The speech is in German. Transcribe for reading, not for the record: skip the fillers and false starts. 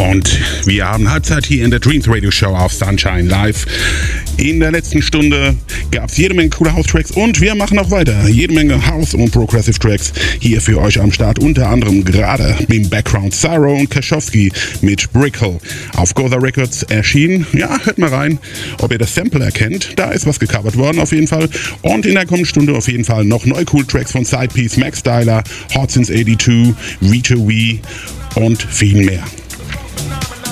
Und wir haben Halbzeit hier in der Dreams Radio Show auf Sunshine Live. In der letzten Stunde gab es jede Menge coole House-Tracks und wir machen auch weiter. Jede Menge House- und Progressive-Tracks hier für euch am Start. Unter anderem gerade im Background Sarah und Kashowski mit Brickle auf Goza Records erschienen. Ja, hört mal rein, ob ihr das Sample erkennt. Da ist was gecovert worden auf jeden Fall. Und in der kommenden Stunde auf jeden Fall noch neue cool Tracks von Sidepiece, Max Styler, Hot Since 82, Vito V und viel mehr.